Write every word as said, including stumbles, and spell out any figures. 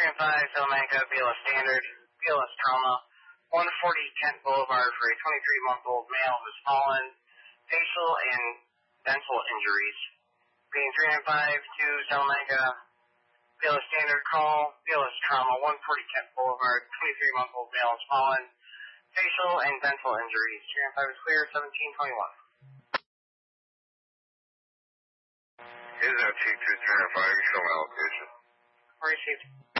three five, Salamanca, B L S Standard, B L S Trauma, one forty Kent Boulevard for a twenty-three-month-old male who's fallen, facial and dental injuries. Being three nine five to Salamanca, B L S Standard call, B L S Trauma, one forty Kent Boulevard, twenty-three-month-old male has fallen, facial and dental injuries. three nine five is clear, seventeen twenty-one. Is that T two three nine five, you show my location. Received.